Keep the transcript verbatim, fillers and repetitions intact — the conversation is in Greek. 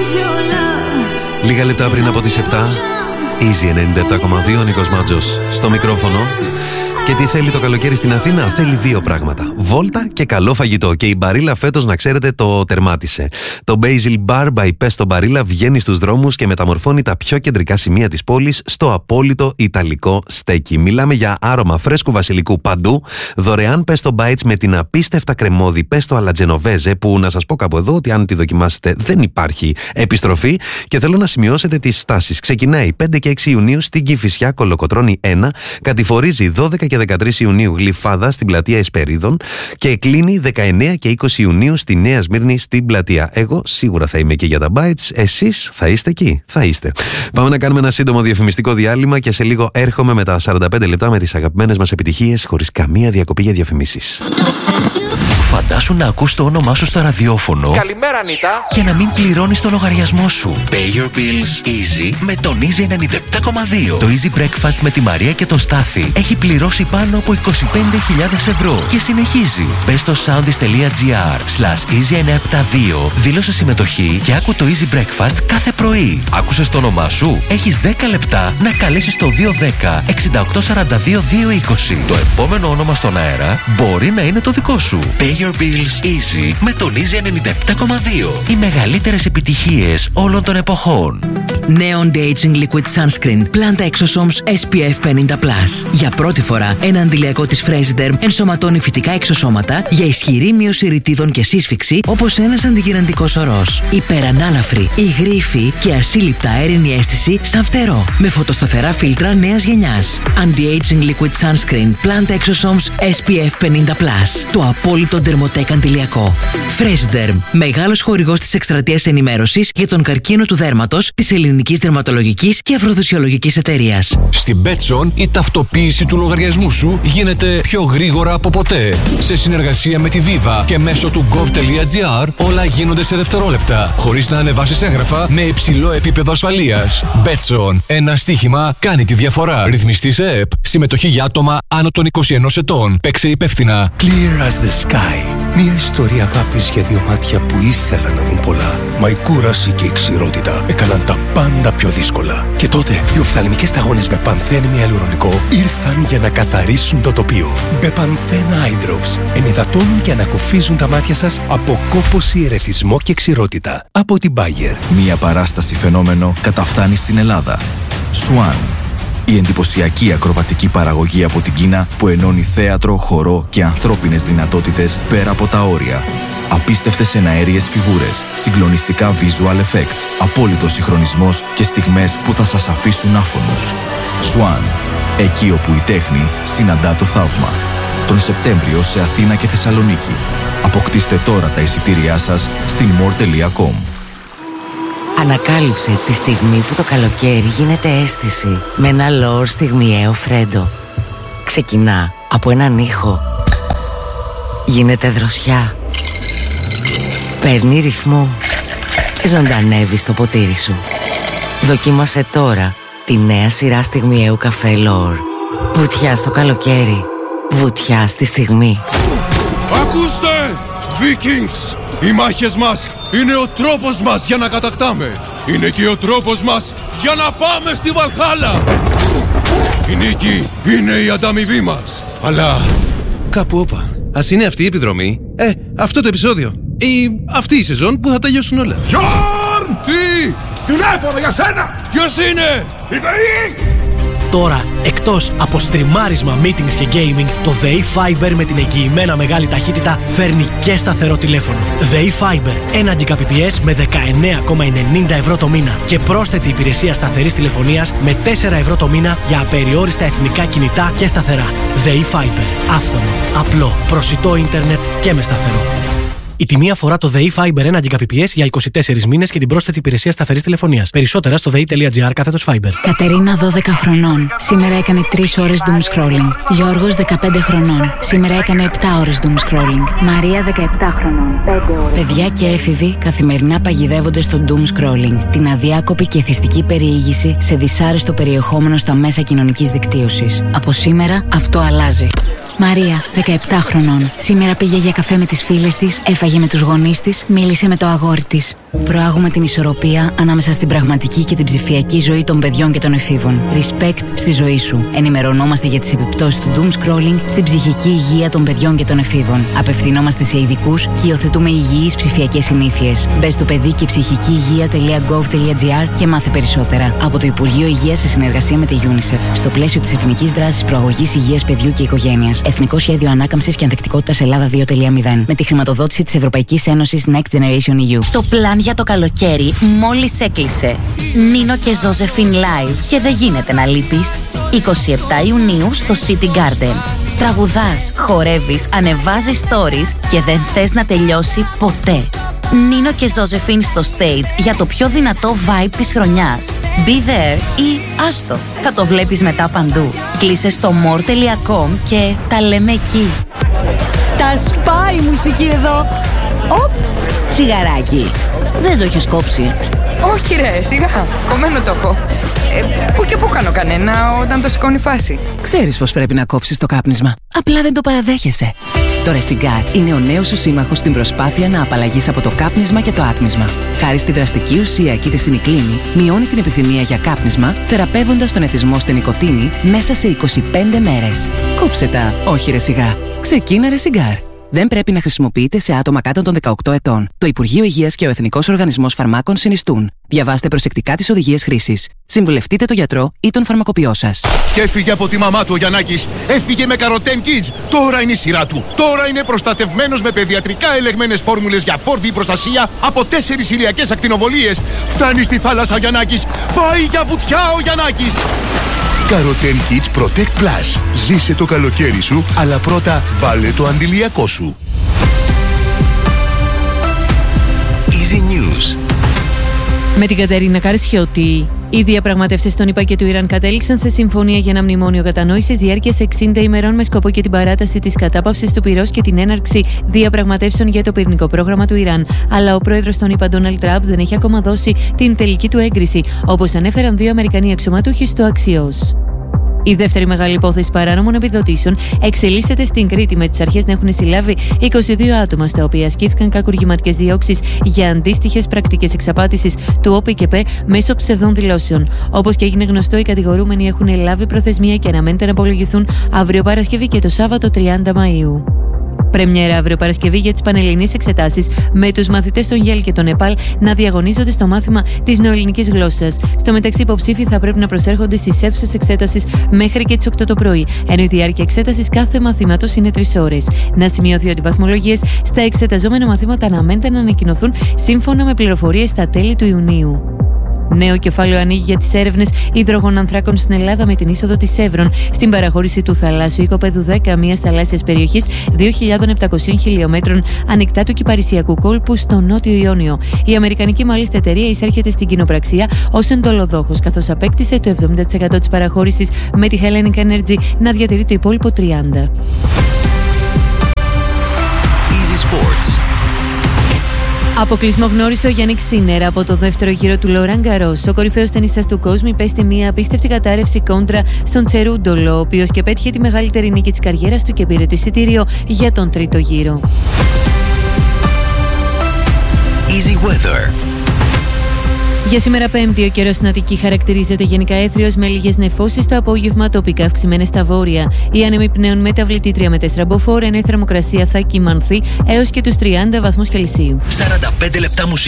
Λίγα λεπτά πριν από τις επτά, Easy ενενήντα επτά κόμμα δύο, Νίκος Μάτζος στο μικρόφωνο. Και τι θέλει το καλοκαίρι στην Αθήνα? Θέλει δύο πράγματα: βόλτα και καλό φαγητό. Και η Μπαρίλα φέτος, να ξέρετε, το τερμάτισε. Το Basil Bar by Pesto Barilla βγαίνει στους δρόμους και μεταμορφώνει τα πιο κεντρικά σημεία της πόλης στο απόλυτο ιταλικό στέκι. Μιλάμε για άρωμα φρέσκου βασιλικού παντού, δωρεάν pesto bites με την απίστευτα κρεμώδη pesto alla genovese, που να σας πω κάπου εδώ ότι αν τη δοκιμάσετε δεν υπάρχει επιστροφή. Και θέλω να σημειώσετε τις στάσεις. Ξεκινάει πέντε και έξι Ιουνίου στην Κηφισιά, Κολοκοτρώνη ένα, κατηφορίζει δώδεκα και δεκατρείς Ιουνίου Γλυφάδα στην πλατεία Εσπερίδων και κλείνει δεκαεννέα και είκοσι Ιουνίου στη Νέα Σμύρνη στην πλατεία. Εγώ σίγουρα θα είμαι εκεί για τα bites, εσείς θα είστε εκεί? Θα είστε. Πάμε να κάνουμε ένα σύντομο διαφημιστικό διάλειμμα και σε λίγο έρχομαι με τα σαράντα πέντε λεπτά με τις αγαπημένες μας επιτυχίες χωρίς καμία διακοπή για διαφημίσεις. Φαντάσου να ακούς το όνομά σου στο ραδιόφωνο. Καλημέρα, Νίτα. Και να μην πληρώνεις το λογαριασμό σου. Pay your bills easy με τον Easy ενενήντα επτά κόμμα δύο. Το Easy Breakfast με τη Μαρία και το Στάθη έχει πληρώσει πάνω από είκοσι πέντε χιλιάδες ευρώ και συνεχίζει. Μπες στο soundis.gr slash easy εννιακόσια εβδομήντα δύο, δήλωσε συμμετοχή και άκου το Easy Breakfast κάθε πρωί. Άκουσες το όνομά σου? Έχεις δέκα λεπτά να καλέσεις το δύο ένα μηδέν εξήντα οκτώ σαράντα δύο δύο είκοσι. Το επόμενο όνομα στον αέρα μπορεί να είναι το δικό σου. Pay your bills easy με τον Easy ενενήντα επτά κόμμα δύο. Οι μεγαλύτερες επιτυχίες όλων των εποχών. Νέο Anti-Aging Liquid Sunscreen Planta Exosomes ες πι εφ πενήντα πλας. Για πρώτη φορά, ένα αντιλιακό της Fresiderm ενσωματώνει φυτικά εξωσώματα για ισχυρή μείωση ρητίδων και σύσφυξη, όπως ένας αντιγυραντικός ορός. Υπερανάλαφρη, υγρήφη και ασύλληπτα αέρινη αίσθηση σαν φτερό. Με φωτοσταθερά φίλτρα νέας γενιάς. Anti-Aging Liquid Sunscreen Planta Exosomes ες πι εφ πενήντα πλας. Το απόλυτο ντερμοτέκ αντιλιακό. Fresiderm, μεγάλος χορηγός της εκστρατείας ενημέρωσης για τον καρκίνο του δέρματος της Ελληνικής Δερματολογικής και Αφροδισιολογικής Εταιρείας. Στην Betson η ταυτοποίηση του λογαριασμού σου γίνεται πιο γρήγορα από ποτέ. Σε συνεργασία με τη Viva και μέσω του gov.gr όλα γίνονται σε δευτερόλεπτα, χωρίς να ανεβάσεις έγγραφα, με υψηλό επίπεδο ασφαλείας. Betson, ένα στοίχημα κάνει τη διαφορά. Ρυθμιστή σε ΕΕΠ. Συμμετοχή για άτομα άνω των είκοσι ενός ετών. Παίξε υπεύθυνα. Clear as the sky. Μια ιστορία αγάπης για δύο μάτια που ήθελαν να δουν πολλά. Μα η κούραση και η ξηρότητα έκαναν τα πάντα πιο δύσκολα. Και τότε οι οφθαλμικές σταγόνες με πανθένη ιαλουρονικό ήρθαν για να καθαρίσουν το τοπίο. Μπεπανθένα Eye Drops ενυδατώνουν και ανακουφίζουν τα μάτια σας από κόπωση, ερεθισμό και ξηρότητα. Από την Bayer. Μια παράσταση φαινόμενο καταφθάνει στην Ελλάδα. Swan. Η εντυπωσιακή ακροβατική παραγωγή από την Κίνα που ενώνει θέατρο, χορό και ανθρώπινες δυνατότητες πέρα από τα όρια. Απίστευτες εναέριες φιγούρες, συγκλονιστικά visual effects, απόλυτος συγχρονισμός και στιγμές που θα σας αφήσουν άφωνους. Swan. Εκεί όπου η τέχνη συναντά το θαύμα. Τον Σεπτέμβριο σε Αθήνα και Θεσσαλονίκη. Αποκτήστε τώρα τα εισιτήριά σας στην more τελεία com. Ανακάλυψε τη στιγμή που το καλοκαίρι γίνεται αίσθηση με ένα λόρ στιγμιαίο φρέντο. Ξεκινά από έναν ήχο. Γίνεται δροσιά. Παίρνει ρυθμό και ζωντανεύει στο ποτήρι σου. Δοκίμασε τώρα τη νέα σειρά στιγμιαίου καφέ Λόρ. Βουτιά στο καλοκαίρι. Βουτιά στη στιγμή. Ακούστε! Vikings! Οι μάχες μας είναι ο τρόπος μας για να κατακτάμε. Είναι και ο τρόπος μας για να πάμε στη Βαλχάλα. Η νίκη είναι η ανταμοιβή μας. Αλλά κάπου όπα. Ας είναι αυτή η επιδρομή. Ε, αυτό το επεισόδιο. Ή αυτή η σεζόν που θα τελειώσουν όλα. Γιόρν! Τι! Τηλέφωνο για σένα! Ποιος είναι? Η ΔΕΗ! Τώρα, εκτός από στριμάρισμα, meetings και gaming, το ΔΕΗ Fiber με την εγγυημένα μεγάλη ταχύτητα φέρνει και σταθερό τηλέφωνο. ΔΕΗ Fiber, ένα Gbps με δεκαεννέα κόμμα ενενήντα ευρώ το μήνα και πρόσθετη υπηρεσία σταθερής τηλεφωνίας με τέσσερα ευρώ το μήνα για απεριόριστα εθνικά κινητά και σταθερά. ΔΕΗ Fiber, άφθονο, απλό, προσιτό ίντερνετ και με σταθερό. Η τιμή αφορά το ΔΕΗ Fiber ένα Gbps για είκοσι τέσσερις μήνες και την πρόσθετη υπηρεσία σταθερής τηλεφωνίας. Περισσότερα στο δei.gr κάθετος Fiber. Κατερίνα δώδεκα χρονών. Σήμερα έκανε τρεις ώρες doom scrolling. Γιώργος δεκαπέντε χρονών. Σήμερα έκανε επτά ώρες doom scrolling. Μαρία δεκαεπτά χρονών. πέντε ώρες. Παιδιά και έφηβοι καθημερινά παγιδεύονται στο doom scrolling. Την αδιάκοπη και εθιστική περιήγηση σε δυσάρεστο περιεχόμενο στα μέσα κοινωνικής δικτύωσης. Από σήμερα αυτό αλλάζει. Μαρία, δεκαεπτά χρονών. Σήμερα πήγε για καφέ με τις φίλες της, έφαγε με τους γονείς της, μίλησε με το αγόρι της. Προάγουμε την ισορροπία ανάμεσα στην πραγματική και την ψηφιακή ζωή των παιδιών και των εφήβων. Respect στη ζωή σου. Ενημερωνόμαστε για τις επιπτώσεις του doom scrolling στην ψυχική υγεία των παιδιών και των εφήβων. Απευθυνόμαστε σε ειδικούς και υιοθετούμε υγιείς ψηφιακές συνήθειες. Μπες στο παιδί και ψυχική υγεία.gov.gr και μάθε περισσότερα. Από το Υπουργείο Υγείας σε συνεργασία με τη UNICEF. Στο πλαίσιο της Εθνικής Δράσης Προαγωγής Υγείας Παιδιού και Οικογένειας. Εθνικό Σχέδιο Ανάκαμψης και Ανθεκτικότητας Ελλάδα δύο κόμμα μηδέν. Με τη χρηματοδότηση της Ευρωπαϊκής Ένωσης Next Generation ι γιου. Το πλάν για το καλοκαίρι μόλις έκλεισε. Νίνο και Ζώζεφιν Live και δεν γίνεται να λείπεις. εικοστή εβδόμη Ιουνίου στο City Garden. Τραγουδάς, χορεύεις, ανεβάζεις stories και δεν θες να τελειώσει ποτέ. Νίνο και Ζώζεφιν στο stage για το πιο δυνατό vibe της χρονιάς. Be there ή άστο. Θα το βλέπεις μετά παντού. Κλείσε στο more τελεία com και τα λέμε εκεί. Τα σπάει η μουσική εδώ. Οπ, τσιγαράκι. Δεν το έχεις κόψει? Όχι ρε, σιγά. Κομμένο το έχω. Ε, πού και πού κάνω κανένα όταν το σηκώνει φάση. Ξέρεις πως πρέπει να κόψεις το κάπνισμα. Απλά δεν το παραδέχεσαι. Το Resigar είναι ο νέος σου σύμμαχος στην προσπάθεια να απαλλαγείς από το κάπνισμα και το άτμισμα. Χάρη στη δραστική ουσία κητεσινικλίνη, μειώνει την επιθυμία για κάπνισμα, θεραπεύοντας τον εθισμό στη νοικοτήνη μέσα σε είκοσι πέντε μέρες. Κόψε τα, όχι Resigar. Ξεκίνα Resigar. Δεν πρέπει να χρησιμοποιείται σε άτομα κάτω των δεκαοκτώ ετών. Το Υπουργείο Υγείας και ο Εθνικός Οργανισμός Φαρμάκων συνιστούν. Διαβάστε προσεκτικά τις οδηγίες χρήσης. Συμβουλευτείτε τον γιατρό ή τον φαρμακοποιό σας. Και έφυγε από τη μαμά του ο Γιαννάκης. Έφυγε με Καροτέν Kids. Τώρα είναι η σειρά του. Τώρα είναι προστατευμένος με παιδιατρικά ελεγμένες φόρμουλες για φόρμπι προστασία από τέσσερις ηλιακές ακτινοβολίες. Φτάνει στη θάλασσα ο Γιαννάκης. Πάει για βουτιά ο Γιαννάκης. Καροτέν Kids Protect Plus. Ζήσε το καλοκαίρι σου, αλλά πρώτα βάλε το αντιλιακό σου. Easy News. Με την Κατερίνα Καρσιώτη. Οι διαπραγματεύσεις των ΗΠΑ και του Ιράν κατέληξαν σε συμφωνία για ένα μνημόνιο κατανόησης διάρκειας εξήντα ημερών με σκοπό και την παράταση της κατάπαυσης του πυρός και την έναρξη διαπραγματεύσεων για το πυρηνικό πρόγραμμα του Ιράν. Αλλά ο πρόεδρος των ΗΠΑ, Ντόναλντ Τραμπ, δεν έχει ακόμα δώσει την τελική του έγκριση, όπως ανέφεραν δύο Αμερικανοί αξιωματούχοι στο Axios. Η δεύτερη μεγάλη υπόθεση παράνομων επιδοτήσεων εξελίσσεται στην Κρήτη, με τις αρχές να έχουν συλλάβει είκοσι δύο άτομα στα οποία ασκήθηκαν κακουργηματικές διώξεις για αντίστοιχες πρακτικές εξαπάτησης του ΟΠΕΚΕΠΕ μέσω ψευδών δηλώσεων. Όπως και έγινε γνωστό, οι κατηγορούμενοι έχουν λάβει προθεσμία και αναμένεται να απολογηθούν αύριο Παρασκευή και το Σάββατο τριάντα Μαΐου. Πρεμιέρα αύριο Παρασκευή για τις πανελληνίες εξετάσεις, με τους μαθητές των Γέλ και των Νεπάλ να διαγωνίζονται στο μάθημα της νεοελληνικής γλώσσας. Στο μεταξύ, υποψήφοι θα πρέπει να προσέρχονται στις αίθουσες εξέτασης μέχρι και τις οκτώ το πρωί, ενώ η διάρκεια εξέτασης κάθε μαθήματος είναι τρεις ώρες. Να σημειωθεί ότι οι βαθμολογίες στα εξεταζόμενα μαθήματα αναμένεται να ανακοινωθούν σύμφωνα με πληροφορίες στα τέλη του Ιουνίου. Νέο κεφάλαιο ανοίγει για τις έρευνες υδρογονανθράκων στην Ελλάδα με την είσοδο της Εύρων στην παραχώρηση του θαλάσσιου οικοπαίδου δέκα, μιας θαλάσσιας περιοχής δύο χιλιάδες επτακόσιων χιλιόμετρων ανοιχτά του κυπαρισιακού κόλπου στο νότιο Ιόνιο. Η αμερικανική μάλιστα εταιρεία εισέρχεται στην κοινοπραξία ως εντολοδόχος, καθώς απέκτησε το εβδομήντα τοις εκατό της παραχώρησης, με τη Hellenic Energy να διατηρεί το υπόλοιπο τριάντα τοις εκατό. Easy Sports. Αποκλεισμό γνώρισε ο Γιάννικ Σίνερ από το δεύτερο γύρο του Λοράν Γκαρός. Ο κορυφαίος τενιστάς του κόσμου υπέστη μια απίστευτη κατάρρευση κόντρα στον Τσερούντολο, ο οποίος και πέτυχε τη μεγαλύτερη νίκη της καριέρας του και πήρε το εισιτήριο για τον τρίτο γύρο. Easy Weather. Για σήμερα Πέμπτη, ο καιρός στην Αττική χαρακτηρίζεται γενικά έθριος με λίγες νεφώσεις το απόγευμα, τοπικά αυξημένες στα βόρεια. Οι άνεμοι πνέουν μεταβλητή τρία με τέσσερα μποφόρ, ενώ η θερμοκρασία θα κυμανθεί έως και τους τριάντα βαθμούς Κελσίου. σαράντα πέντε λεπτά μουσική.